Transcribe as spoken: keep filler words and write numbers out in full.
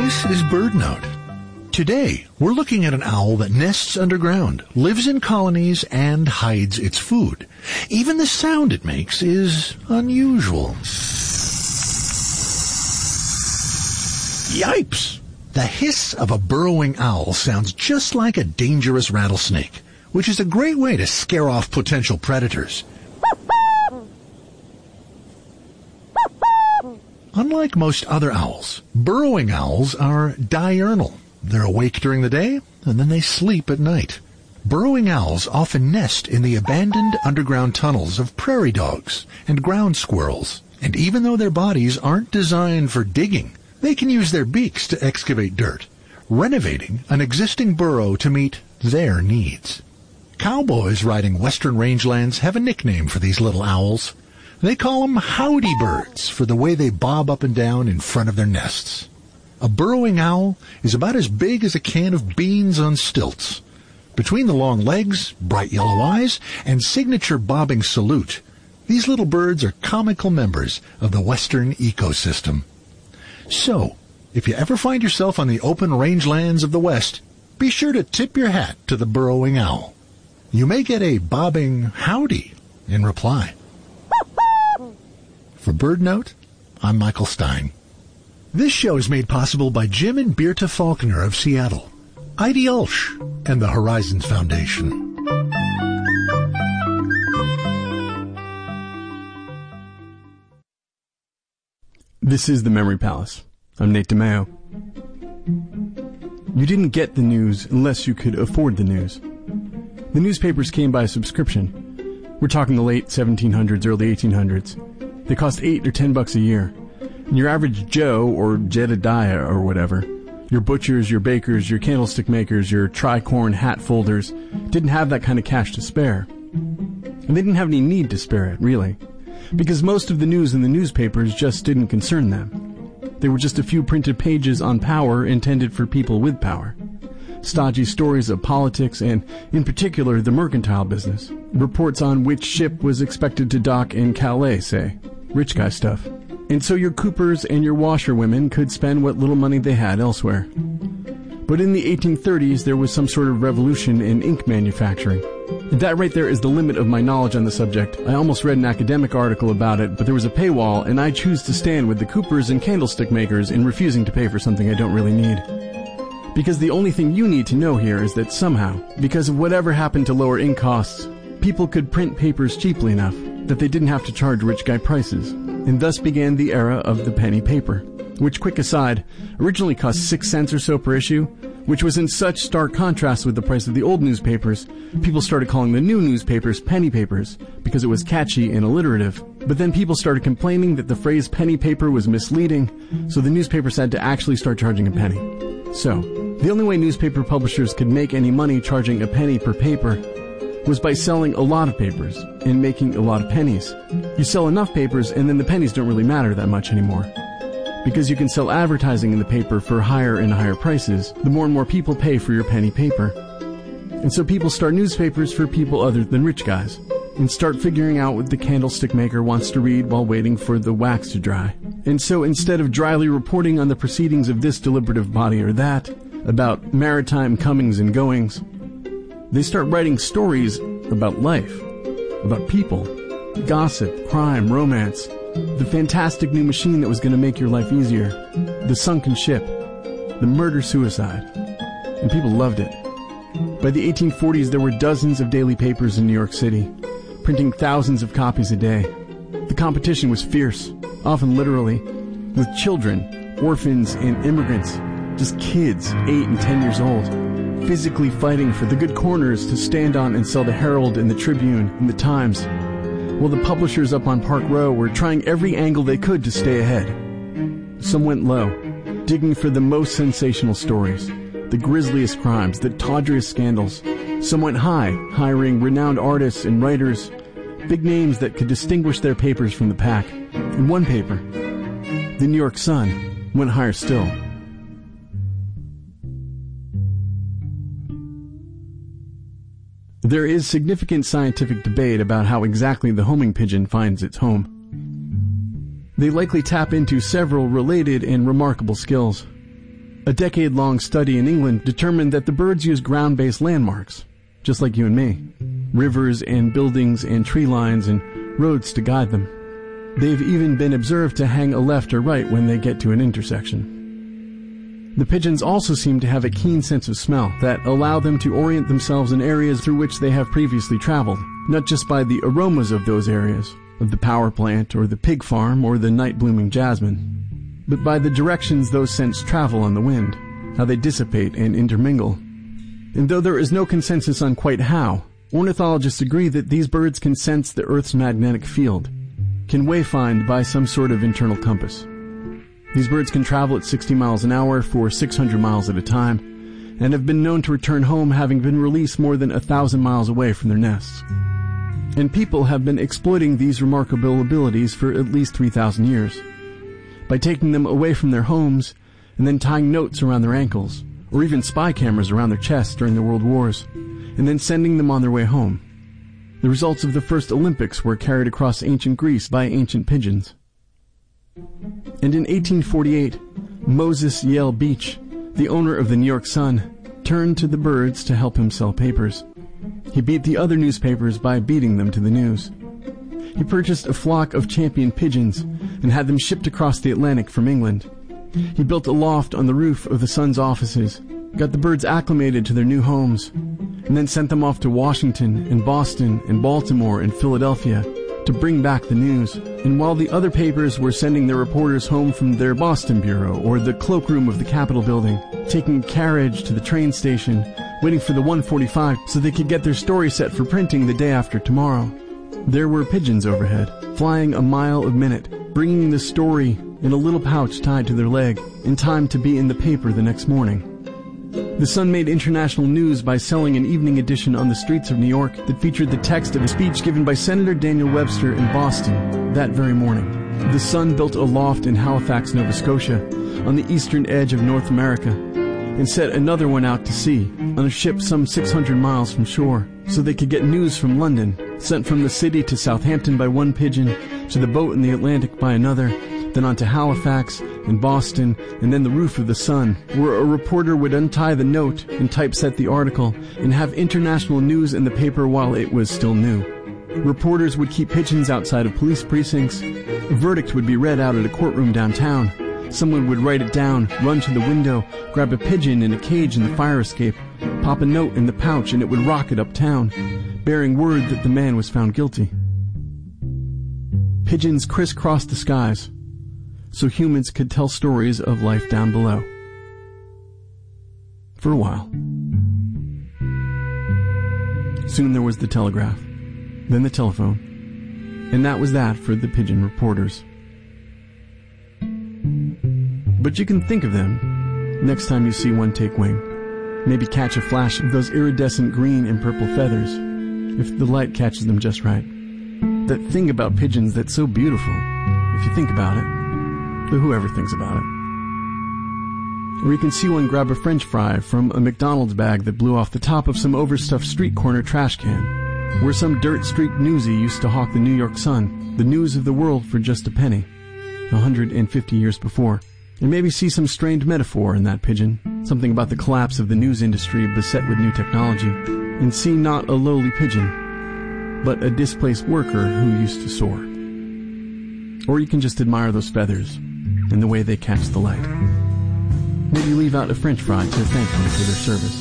This is BirdNote. Today, we're looking at an owl that nests underground, lives in colonies, and hides its food. Even the sound it makes is unusual. Yipes! The hiss of a burrowing owl sounds just like a dangerous rattlesnake, which is a great way to scare off potential predators. Unlike most other owls, burrowing owls are diurnal. They're awake during the day, and then they sleep at night. Burrowing owls often nest in the abandoned underground tunnels of prairie dogs and ground squirrels. And even though their bodies aren't designed for digging, they can use their beaks to excavate dirt, renovating an existing burrow to meet their needs. Cowboys riding western rangelands have a nickname for these little owls. They call them howdy birds for the way they bob up and down in front of their nests. A burrowing owl is about as big as a can of beans on stilts. Between the long legs, bright yellow eyes, and signature bobbing salute, these little birds are comical members of the western ecosystem. So, if you ever find yourself on the open rangelands of the West, be sure to tip your hat to the burrowing owl. You may get a bobbing howdy in reply. For BirdNote, I'm Michael Stein. This show is made possible by Jim and Birta Faulkner of Seattle, Heidi Ulsh, and the Horizons Foundation. This is the Memory Palace. I'm Nate DeMeo. You didn't get the news unless you could afford the news. The newspapers came by subscription. We're talking the late seventeen hundreds, early eighteen hundreds. They cost eight or ten bucks a year. And your average Joe, or Jedediah, or whatever, your butchers, your bakers, your candlestick makers, your tricorn hat folders, didn't have that kind of cash to spare. And they didn't have any need to spare it, really. Because most of the news in the newspapers just didn't concern them. They were just a few printed pages on power intended for people with power. Stodgy stories of politics and, in particular, the mercantile business. Reports on which ship was expected to dock in Calais, say. Rich guy stuff. And so your coopers and your washerwomen could spend what little money they had elsewhere. But in the eighteen thirties, there was some sort of revolution in ink manufacturing. And that right there is the limit of my knowledge on the subject. I almost read an academic article about it, but there was a paywall, and I choose to stand with the coopers and candlestick makers in refusing to pay for something I don't really need. Because the only thing you need to know here is that somehow, because of whatever happened to lower ink costs, people could print papers cheaply enough that they didn't have to charge rich guy prices. And thus began the era of the penny paper, which, quick aside, originally cost six cents or so per issue, which was in such stark contrast with the price of the old newspapers, people started calling the new newspapers penny papers because it was catchy and alliterative. But then people started complaining that the phrase penny paper was misleading, so the newspapers had to actually start charging a penny. So, the only way newspaper publishers could make any money charging a penny per paper was by selling a lot of papers and making a lot of pennies. You sell enough papers and then the pennies don't really matter that much anymore. Because you can sell advertising in the paper for higher and higher prices, the more and more people pay for your penny paper. And so people start newspapers for people other than rich guys, and start figuring out what the candlestick maker wants to read while waiting for the wax to dry. And so instead of dryly reporting on the proceedings of this deliberative body or that, about maritime comings and goings, they start writing stories about life, about people, gossip, crime, romance, the fantastic new machine that was going to make your life easier, the sunken ship, the murder-suicide. And people loved it. By the eighteen forties, there were dozens of daily papers in New York City, printing thousands of copies a day. The competition was fierce, often literally, with children, orphans, and immigrants, just kids, eight and ten years old, physically fighting for the good corners to stand on and sell the Herald and the Tribune and the Times, while the publishers up on Park Row were trying every angle they could to stay ahead. Some went low, digging for the most sensational stories, the grisliest crimes, the tawdriest scandals. Some went high, hiring renowned artists and writers, big names that could distinguish their papers from the pack. And one paper, the New York Sun, went higher still. There is significant scientific debate about how exactly the homing pigeon finds its home. They likely tap into several related and remarkable skills. A decade-long study in England determined that the birds use ground-based landmarks, just like you and me. Rivers and buildings and tree lines and roads to guide them. They've even been observed to hang a left or right when they get to an intersection. The pigeons also seem to have a keen sense of smell that allow them to orient themselves in areas through which they have previously traveled, not just by the aromas of those areas, of the power plant or the pig farm or the night-blooming jasmine, but by the directions those scents travel on the wind, how they dissipate and intermingle. And though there is no consensus on quite how, ornithologists agree that these birds can sense the Earth's magnetic field, can wayfind by some sort of internal compass. These birds can travel at sixty miles an hour for six hundred miles at a time, and have been known to return home having been released more than a thousand miles away from their nests. And people have been exploiting these remarkable abilities for at least three thousand years. By taking them away from their homes, and then tying notes around their ankles, or even spy cameras around their chests during the world wars, and then sending them on their way home. The results of the first Olympics were carried across ancient Greece by ancient pigeons. And in eighteen forty-eight, Moses Yale Beach, the owner of the New York Sun, turned to the birds to help him sell papers. He beat the other newspapers by beating them to the news. He purchased a flock of champion pigeons and had them shipped across the Atlantic from England. He built a loft on the roof of the Sun's offices, got the birds acclimated to their new homes, and then sent them off to Washington and Boston and Baltimore and Philadelphia to bring back the news. And while the other papers were sending their reporters home from their Boston bureau or the cloakroom of the Capitol building, taking a carriage to the train station, waiting for the one forty-five so they could get their story set for printing the day after tomorrow, there were pigeons overhead, flying a mile a minute, bringing the story in a little pouch tied to their leg, in time to be in the paper the next morning. The Sun made international news by selling an evening edition on the streets of New York that featured the text of a speech given by Senator Daniel Webster in Boston that very morning. The Sun built a loft in Halifax, Nova Scotia, on the eastern edge of North America, and set another one out to sea, on a ship some six hundred miles from shore, so they could get news from London, sent from the city to Southampton by one pigeon, to the boat in the Atlantic by another, then on to Halifax and Boston, and then the roof of the Sun, where a reporter would untie the note and typeset the article and have international news in the paper while it was still new. Reporters would keep pigeons outside of police precincts. A verdict would be read out at a courtroom downtown. Someone would write it down, run to the window, grab a pigeon in a cage in the fire escape, pop a note in the pouch, and it would rocket uptown, bearing word that the man was found guilty. Pigeons crisscrossed the skies, so humans could tell stories of life down below. For a while. Soon there was the telegraph, then the telephone, and that was that for the pigeon reporters. But you can think of them next time you see one take wing. Maybe catch a flash of those iridescent green and purple feathers, if the light catches them just right. That thing about pigeons that's so beautiful, if you think about it. But whoever thinks about it. Or you can see one grab a French fry from a McDonald's bag that blew off the top of some overstuffed street corner trash can, where some dirt-streaked newsie used to hawk the New York Sun, the news of the world for just a penny, a hundred and fifty years before. And maybe see some strained metaphor in that pigeon, something about the collapse of the news industry beset with new technology, and see not a lowly pigeon, but a displaced worker who used to soar. Or you can just admire those feathers and the way they catch the light. Maybe leave out a French fry to thank them for their service.